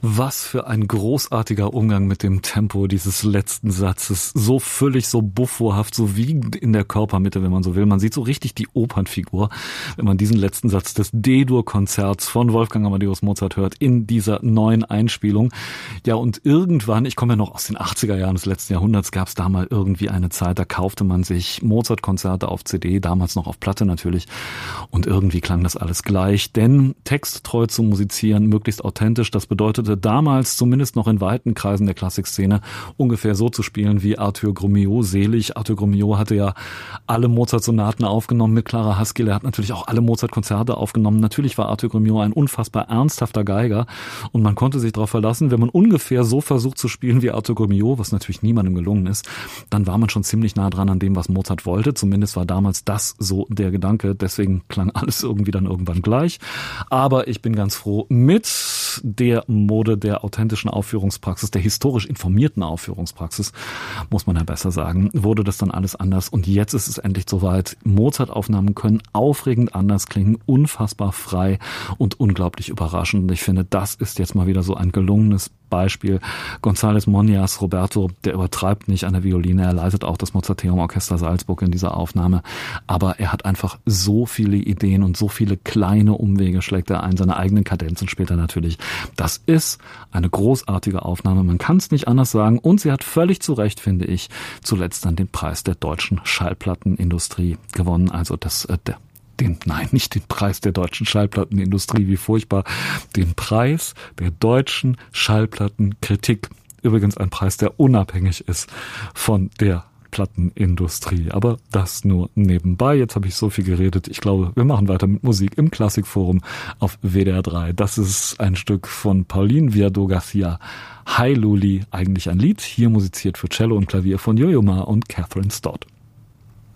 Was für ein großartiger Umgang mit dem Tempo dieses letzten Satzes. So füllig, so buffohaft, so wiegend in der Körpermitte, wenn man so will. Man sieht so richtig die Opernfigur, wenn man diesen letzten Satz des D-Dur-Konzerts von Wolfgang Amadeus Mozart hört, in dieser neuen Einspielung. Ja, und irgendwann, ich komme ja noch aus den 80er Jahren des letzten Jahrhunderts, gab es da mal irgendwie eine Zeit, da kaufte man sich Mozart-Konzerte auf CD, damals noch auf Platte natürlich. Und irgendwie klang das alles gleich, denn texttreu zu musizieren, möglichst authentisch, das bedeutete damals, zumindest noch in weiten Kreisen der Klassikszene, ungefähr so zu spielen wie Arthur Grumiaux selig. Arthur Grumiaux hatte ja alle Mozart-Sonaten aufgenommen mit Clara Haskell. Er hat natürlich auch alle Mozart-Konzerte aufgenommen. Natürlich war Arthur Grumiaux ein unfassbar ernsthafter Geiger und man konnte sich darauf verlassen, wenn man ungefähr so versucht zu spielen wie Arthur Grumiaux, was natürlich niemandem gelungen ist, dann war man schon ziemlich nah dran an dem, was Mozart wollte. Zumindest war damals das so der Gedanke. Deswegen klang alles irgendwie dann irgendwann gleich. Aber ich bin ganz froh, mit der Mode der authentischen Aufführungspraxis, der historisch informierten Aufführungspraxis, muss man ja besser sagen, wurde das dann alles anders. Und jetzt ist es endlich soweit. Mozart-Aufnahmen können aufregend anders klingen, unfassbar frei und unglaublich überraschend. Und ich finde, das ist jetzt mal wieder so ein gelungenes Beispiel. González Monias, Roberto, der übertreibt nicht an der Violine, er leitet auch das Mozarteum Orchester Salzburg in dieser Aufnahme, aber er hat einfach so viele Ideen und so viele kleine Umwege schlägt er ein, seine eigenen Kadenzen später natürlich. Das ist eine großartige Aufnahme, man kann es nicht anders sagen und sie hat völlig zu Recht, finde ich, zuletzt dann den Preis der deutschen Schallplattenindustrie gewonnen, also nicht den Preis der deutschen Schallplattenindustrie, wie furchtbar, den Preis der deutschen Schallplattenkritik. Übrigens ein Preis, der unabhängig ist von der Plattenindustrie. Aber das nur nebenbei. Jetzt habe ich so viel geredet. Ich glaube, wir machen weiter mit Musik im Klassikforum auf WDR 3. Das ist ein Stück von Pauline Viardot-Garcia. Hi Luli, eigentlich ein Lied. Hier musiziert für Cello und Klavier von Yo-Yo Ma und Catherine Stott.